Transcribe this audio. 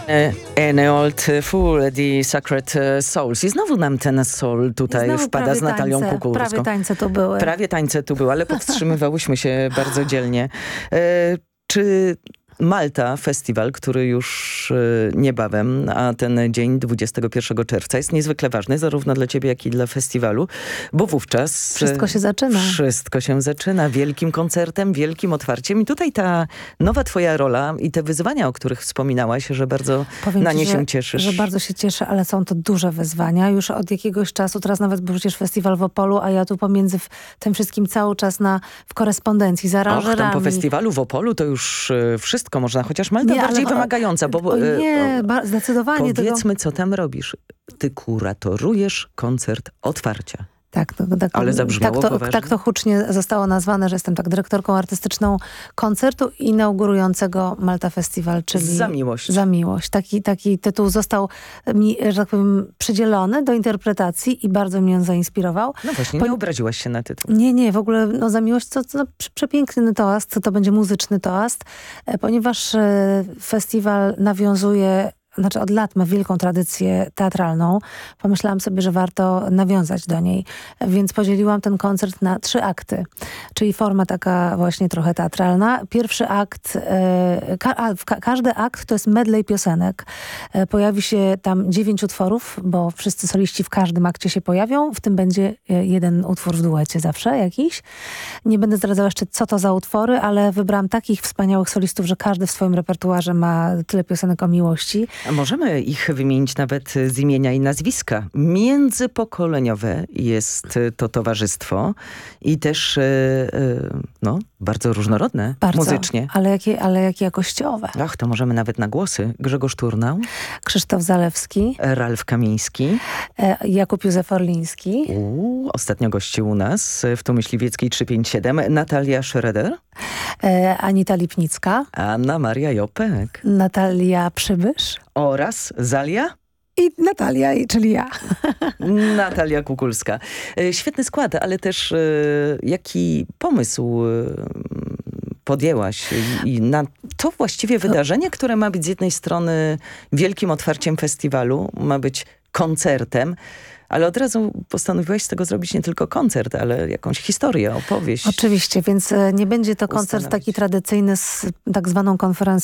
An Old Fool, The Sacred Souls. I znowu nam ten soul tutaj wpada z Natalią Kukulską. Prawie tańce to były. Prawie tańce tu były, ale powstrzymywałyśmy się bardzo dzielnie. Czy Malta Festiwal, który już niebawem, a ten dzień 21 czerwca jest niezwykle ważny, zarówno dla ciebie, jak i dla festiwalu, bo wówczas... Wszystko się zaczyna. Wszystko się zaczyna. Wielkim koncertem, wielkim otwarciem. I tutaj ta nowa twoja rola i te wyzwania, o których wspominałaś, że bardzo na nie się cieszysz. Że bardzo się cieszę, ale są to duże wyzwania. Już od jakiegoś czasu, teraz nawet był przecież festiwal w Opolu, a ja tu pomiędzy tym wszystkim cały czas w korespondencji z aranżerami. Tam po festiwalu w Opolu to już wszystko można, chociaż Malta bardziej wymagająca. Bo, zdecydowanie. Powiedzmy, co tam robisz. Ty kuratorujesz koncert otwarcia. Tak, ale zabrzmiało poważnie. Tak to hucznie zostało nazwane, że jestem dyrektorką artystyczną koncertu inaugurującego Malta Festiwal, czyli Za miłość. Za miłość. Taki tytuł został mi, że tak powiem, przydzielony do interpretacji i bardzo mnie on zainspirował. No właśnie, nie obraziłaś się na tytuł. Nie, w ogóle Za miłość to przepiękny toast, to będzie muzyczny toast, ponieważ festiwal nawiązuje... od lat ma wielką tradycję teatralną. Pomyślałam sobie, że warto nawiązać do niej. Więc podzieliłam ten koncert na 3 akty. Czyli forma taka właśnie trochę teatralna. Pierwszy akt, każdy akt to jest medley piosenek. Pojawi się tam 9 utworów, bo wszyscy soliści w każdym akcie się pojawią. W tym będzie jeden utwór w duecie zawsze jakiś. Nie będę zdradzała jeszcze, co to za utwory, ale wybrałam takich wspaniałych solistów, że każdy w swoim repertuarze ma tyle piosenek o miłości. A możemy ich wymienić nawet z imienia i nazwiska. Międzypokoleniowe jest to towarzystwo i też bardzo różnorodne muzycznie. Ale jakie jakościowe. Ach, to możemy nawet na głosy. Grzegorz Turnał. Krzysztof Zalewski. Ralf Kamiński. Jakub Józef Orliński. Ostatnio gościł u nas w Tu Myśliwieckiej 357. Natalia Schroeder. Anita Lipnicka. Anna Maria Jopek. Natalia Przybysz. Oraz Zalia? I Natalia, czyli ja. Natalia Kukulska. Świetny skład, ale też jaki pomysł podjęłaś i na to właściwie wydarzenie, które ma być z jednej strony wielkim otwarciem festiwalu, ma być koncertem, ale od razu postanowiłaś z tego zrobić nie tylko koncert, ale jakąś historię, opowieść. Oczywiście, więc nie będzie to koncert taki tradycyjny z tak zwaną konferencją